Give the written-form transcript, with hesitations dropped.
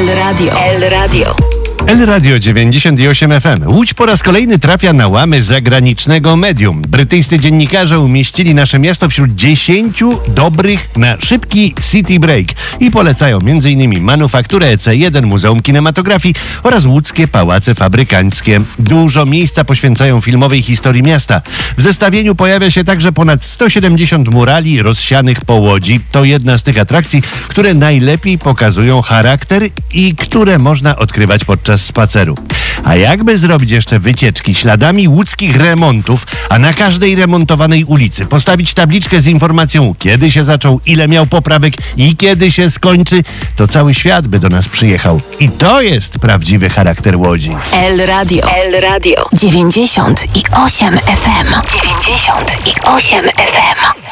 El Radio. El Radio 98 FM. Łódź po raz kolejny trafia na łamy zagranicznego medium. Brytyjscy dziennikarze umieścili nasze miasto wśród 10 dobrych na szybki city break i polecają m.in. Manufakturę EC1, Muzeum Kinematografii oraz łódzkie pałace fabrykanckie. Dużo miejsca poświęcają filmowej historii miasta. W zestawieniu pojawia się także ponad 170 murali rozsianych po Łodzi. To jedna z tych atrakcji, które najlepiej pokazują charakter i które można odkrywać podczas spaceru. A jakby zrobić jeszcze wycieczki śladami łódzkich remontów, a na każdej remontowanej ulicy postawić tabliczkę z informacją, kiedy się zaczął, ile miał poprawek i kiedy się skończy, to cały świat by do nas przyjechał. I to jest prawdziwy charakter Łodzi. El Radio. 98 FM. 98 FM.